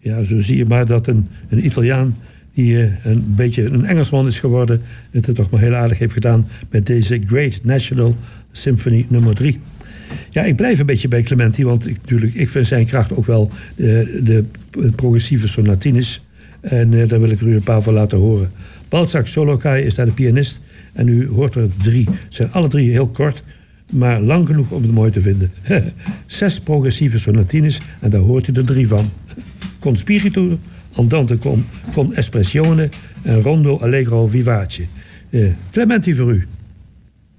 Ja, zo zie je maar dat een Italiaan die een beetje een Engelsman is geworden, het toch maar heel aardig heeft gedaan met deze Great National Symphony nummer 3. Ja, ik blijf een beetje bij Clementi, want ik vind zijn kracht ook wel de progressieve sonatines. En daar wil ik er u een paar van laten horen. Balzac Solokai is daar de pianist. En u hoort er 3. Ze zijn alle 3 heel kort, maar lang genoeg om het mooi te vinden. 6 progressieve sonatines en daar hoort u er 3 van. Con spirito, andante con espressione en rondo allegro vivace. Clementi voor u.